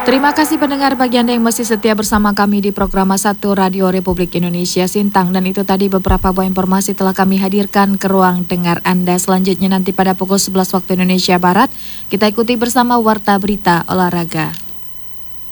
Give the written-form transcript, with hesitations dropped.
Terima kasih pendengar bagi Anda yang masih setia bersama kami di program 1 Radio Republik Indonesia Sintang. Dan itu tadi beberapa buah informasi telah kami hadirkan ke ruang dengar Anda. Selanjutnya nanti pada pukul 11 waktu Indonesia Barat, kita ikuti bersama Warta Berita Olahraga.